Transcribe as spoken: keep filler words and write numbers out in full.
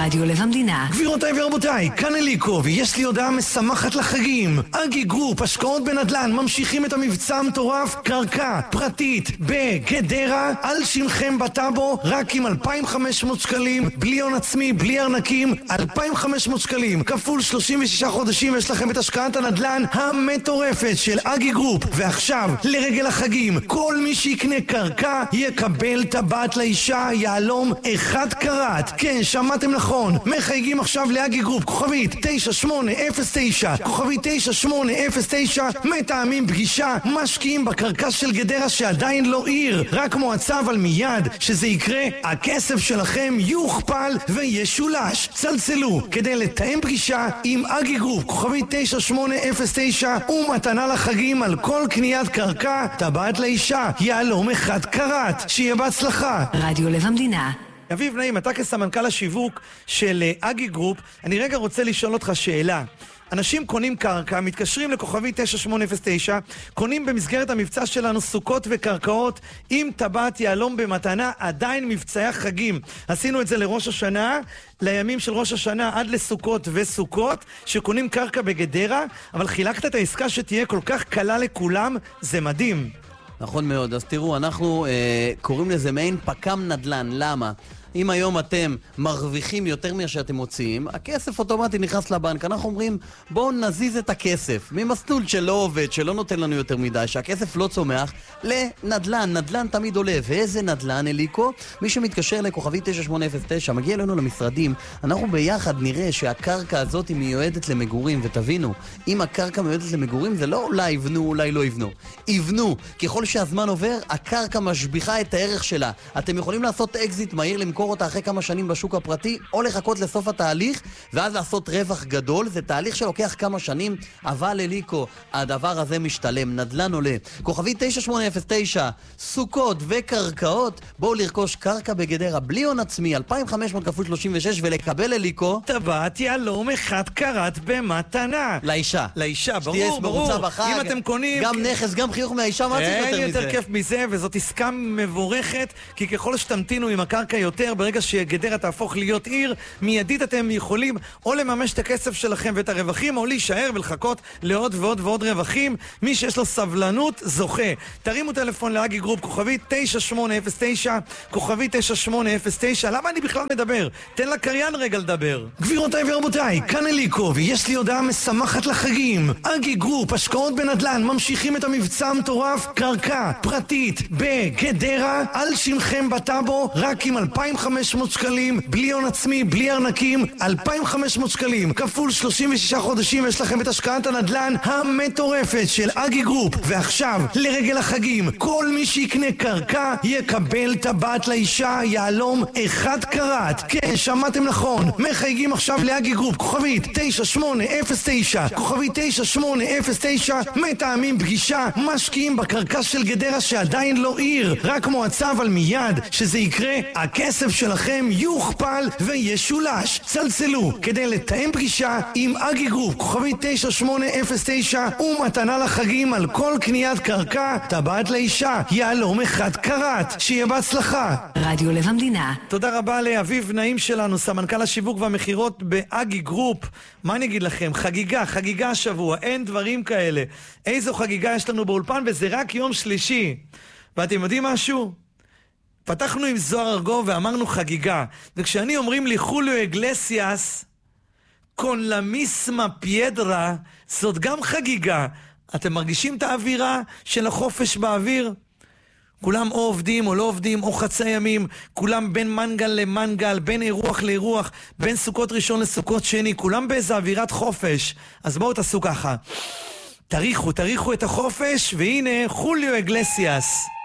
רדיו לב המדינה. גבירותיי ורבותיי, כאן אליקו, ויש לי הודעה משמחת לחגים. אגי גרופ, השקעות בנדל"ן, ממשיכים את המבצע המטורף, קרקע פרטית בגדרה, על שמכם בטאבו, רק עם אלפיים וחמש מאות שקלים, בלי הון עצמי, בלי ארנקים, אלפיים וחמש מאות שקלים, כפול שלושים ושישה חודשים, יש לכם את השקעת הנדל"ן המטורפת של אגי גרופ. ועכשיו, לרגל החגים, כל מי שיקנה קרקע יקבל טבעת לאישה יעלום אחד קראט. כן, שמעתם נכון, מחייגים עכשיו לאגי גרופ, כוכבית תשע שמונה אפס תשע, כוכבית תשע שמונה אפס תשע, מתאמים פגישה, משקיעים בקרקע של גדרה שעדיין לא עיר, רק מועצה, אבל מיד שזה יקרה, הכסף שלכם יוכפל וישולש. צלצלו כדי לתאם פגישה עם אגי גרופ, כוכבית תשע שמונה אפס תשע, ומתנה לחגים על כל קניית קרקע, טבעת לאישה יעלום אחד קראט. שיהיה בהצלחה. רדיו לב המדינה. אביב נעים, אתה כסמנכ"ל השיווק של אגי גרופ, אני רגע רוצה לשאול אותך שאלה. אנשים קונים קרקע, מתקשרים לכוכבי תשע שמונה אפס תשע, קונים במסגרת המבצע שלנו סוכות וקרקעות עם טבעת יעלום במתנה, עדיין מבצעי החגים. עשינו את זה לראש השנה, לימים של ראש השנה עד לסוכות וסוכות, שקונים קרקע בגדרה, אבל חילקת את העסקה שתהיה כל כך קלה לכולם, זה מדהים. נכון מאוד, אז תראו, אנחנו אה, קוראים לזה מעין פקם נדל"ן. למה? אם היום אתם מרוויחים יותר ממה שאתם מוציאים, הכסף אוטומטי נכנס לבנק. אנחנו אומרים, בואו נזיז את הכסף ממסלול שלא עובד, שלא נותן לנו יותר מדי, שהכסף לא צומח, לנדל"ן. נדל"ן תמיד עולה. ואיזה נדל"ן, אליקו? מי שמתקשר לכוכבי תשע שמונה אפס תשע, מגיע אלינו למשרדים, אנחנו ביחד נראה שהקרקע הזאת היא מיועדת למגורים. ותבינו, אם הקרקע מיועדת למגורים, זה לא אולי יבנו, אולי לא יבנו. יבנו. ככל שהזמן עובר, הקרקע משביחה את הערך שלה. אתם יכולים לעשות אקזיט מהיר, למכור אותה אחרי כמה שנים בשוק הפרטי, או לחכות לסוף התהליך, ואז לעשות רווח גדול. זה תהליך שלוקח כמה שנים, אבל אליקו, הדבר הזה משתלם, נדל"ן עולה. כוכבי תשע שמונה אפס תשע, סוכות וקרקעות, בואו לרכוש קרקע בגדרה, בלי הון עצמי, אלפיים וחמש מאות כפול שלושים ושש, ולקבל אליקו טבעת יעלום אחד קראט במתנה. לאישה. לאישה, ברור, ברור. בחג, אם אתם קונים... גם נכס, גם חיוך מהאישה, מה צריך יותר מזה? אין יותר כיף מזה, וזאת עסקה מבורכת, כי ככל שתמתינו עם הקרקע יותר, ברגע שגדרה תהפוך להיות עיר, מיידית אתם יכולים או לממש את הכסף שלכם ואת הרווחים, או להישאר ולחכות לעוד ועוד ועוד רווחים. מי שיש לו סבלנות זוכה. תרימו טלפון לאגי גרופ, כוכבי תשע שמונה אפס תשע, כוכבי תשע שמונה אפס תשע. למה אני בכלל מדבר? תן לקריין רגע לדבר. גבירותיי ורבותיי, כאן אליקו, ויש לי הודעה משמחת לחגים. אגי גרופ, השקעות בנדל"ן, ממשיכים את המבצע המטורף, קרקע פרטית בגדרה, על שמכם בטאבו, רק עם אלפיים וחמש מאות שקלים, בלי הון עצמי, בלי ארנקים, אלפיים וחמש מאות שקלים, כפול שלושים ושישה חודשים, יש לכם את השקעת הנדל"ן המטורפת של אגי גרופ. ועכשיו, לרגל החגים, כל מי שיקנה קרקע יקבל טבעת לאישה יעלום אחד קראט. כן, שמעתם נכון, מחייגים עכשיו לאגי גרופ, כוכבית תשע שמונה אפס תשע, כוכבית תשע שמונה אפס תשע, מתאמים פגישה, משקיעים בקרקע של גדרה שעדיין לא עיר, רק מועצה, אבל מיד שזה יקרה, הכסף שלכם יוכפל וישולש. צלצלו כדי לתאם פגישה עם אגי גרופ, כוכבית תשע שמונה אפס תשע, ומתנה לחגים על כל קניית קרקע, טבעת לאישה יעלום אחד קראט. שיהיה בהצלחה. רדיו לב המדינה. תודה רבה לאביב נעים שלנו, סמנכ"ל השיווק והמחירות באגי גרופ. מה אני אגיד לכם? חגיגה, חגיגה השבוע, אין דברים כאלה. איזו חגיגה יש לנו באולפן, וזה רק יום שלישי. ואתם יודעים משהו? פתחנו עם זוהר ארגוב ואמרנו חגיגה, וכשאני אומרים לי חוליו אגלסיאס קון למיסמה פיידרה, זאת גם חגיגה. אתם מרגישים את האווירה של החופש באוויר? כולם או עובדים או לא עובדים, או חצי ימים, כולם בין מנגל למנגל, בין אירוח לאירוח, בין סוכות ראשון לסוכות שני, כולם באיזו אווירת חופש. אז בואו תעשו ככה, תריחו, תריחו את החופש, והנה חוליו אגלסיאס.